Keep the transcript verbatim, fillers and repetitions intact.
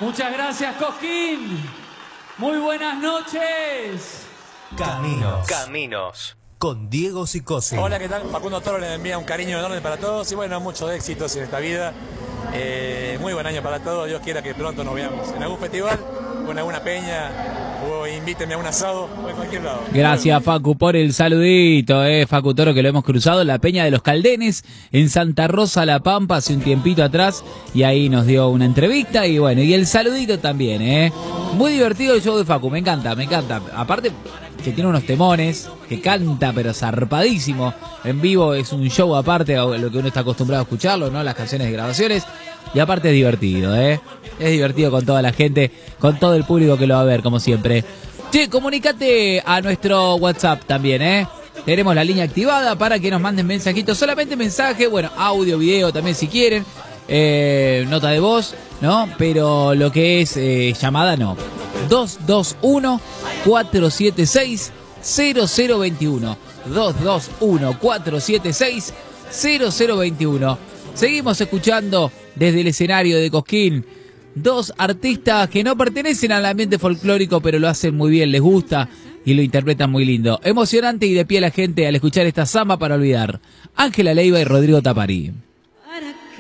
Muchas gracias, Cosquín. Muy buenas noches. Caminos. Caminos. Con Diego Psicosi. Hola, ¿qué tal? Facundo Toro les envía un cariño enorme para todos y bueno, muchos éxitos en esta vida. Eh, muy buen año para todos. Dios quiera que pronto nos veamos en algún festival, con alguna peña, o invítenme a un asado, o en cualquier lado. Gracias, Facu, por el saludito, eh, Facu Toro, que lo hemos cruzado en la Peña de los Caldenes, en Santa Rosa, La Pampa, hace un tiempito atrás, y ahí nos dio una entrevista, y bueno, y el saludito también, eh. Muy divertido el show de Facu, me encanta, me encanta. Aparte, que tiene unos temones, que canta, pero zarpadísimo. En vivo es un show aparte a lo que uno está acostumbrado a escucharlo, ¿no? Las canciones de grabaciones. Y aparte es divertido, ¿eh? Es divertido con toda la gente, con todo el público que lo va a ver, como siempre. Che, comunicate a nuestro WhatsApp también, ¿eh? Tenemos la línea activada para que nos manden mensajitos. Solamente mensaje, bueno, audio, video también si quieren. Eh, nota de voz, ¿no? Pero lo que es eh, llamada, no. dos dos uno, cuatro siete seis, cero cero dos uno. dos dos uno, cuatro siete seis, cero cero dos uno. Seguimos escuchando desde el escenario de Cosquín dos artistas que no pertenecen al ambiente folclórico, pero lo hacen muy bien, les gusta y lo interpretan muy lindo. Emocionante y de pie la gente al escuchar esta samba para olvidar. Ángela Leiva y Rodrigo Tapari.